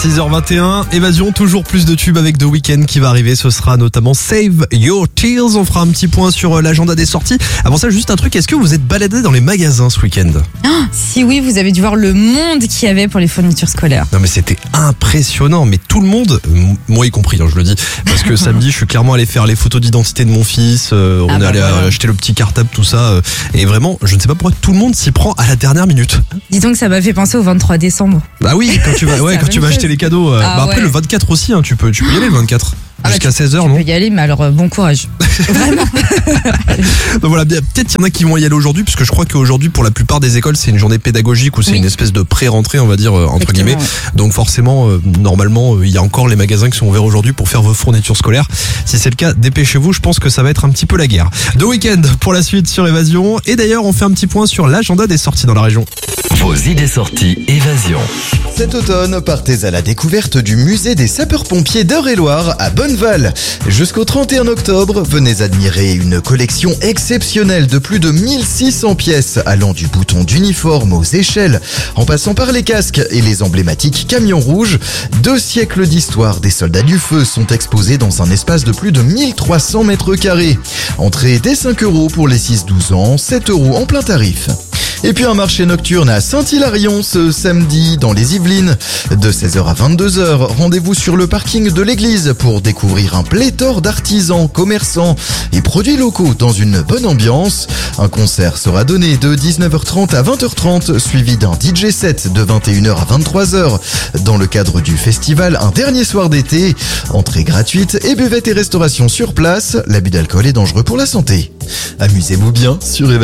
6h21, Évasion, toujours plus de tubes avec The Weeknd qui va arriver, ce sera notamment Save Your Tears. On fera un petit point sur l'agenda des sorties. Avant ça, juste un truc, est-ce que vous êtes baladé dans les magasins ce week-end? Si oui, vous avez dû voir le monde qu'il y avait pour les fournitures scolaires. Non mais c'était impressionnant, mais tout le monde, moi y compris, je le dis, parce que samedi je suis clairement allé faire les photos d'identité de mon fils, on est allé acheter le petit cartable, tout ça, et vraiment, je ne sais pas pourquoi tout le monde s'y prend à la dernière minute. Dis donc, ça m'a fait penser au 23 décembre. Bah oui, quand tu vas acheter les cadeaux. Après le 24 aussi, tu peux y aller le 24. Jusqu'à 16h, non? Tu peux y aller, mais alors bon courage. Vraiment. Donc voilà, peut-être qu'il y en a qui vont y aller aujourd'hui, parce que je crois qu'aujourd'hui, pour la plupart des écoles, c'est une journée pédagogique ou c'est une espèce de pré-rentrée, on va dire, entre guillemets. Donc forcément, normalement, il y a encore les magasins qui sont ouverts aujourd'hui pour faire vos fournitures scolaires. Si c'est le cas, dépêchez-vous, je pense que ça va être un petit peu la guerre. The Weeknd pour la suite sur Évasion. Et d'ailleurs, on fait un petit point sur l'agenda des sorties dans la région. Vos idées sorties Évasion. Cet automne, partez à la découverte du musée des sapeurs-pompiers d'Eure-et-Loir à Bonneval. Jusqu'au 31 octobre, venez admirer une collection exceptionnelle de plus de 1600 pièces allant du bouton d'uniforme aux échelles, en passant par les casques et les emblématiques camions rouges. 2 siècles d'histoire des soldats du feu sont exposés dans un espace de plus de 1300 mètres carrés. Entrée dès 5 € pour les 6-12 ans, 7 € en plein tarif. Et puis un marché nocturne à Saint-Hilarion ce samedi dans les Yvelines. De 16h à 22h, rendez-vous sur le parking de l'église pour découvrir un pléthore d'artisans, commerçants et produits locaux dans une bonne ambiance. Un concert sera donné de 19h30 à 20h30, suivi d'un DJ set de 21h à 23h. Dans le cadre du festival, un dernier soir d'été. Entrée gratuite et buvette et restauration sur place. L'abus d'alcool est dangereux pour la santé. Amusez-vous bien sur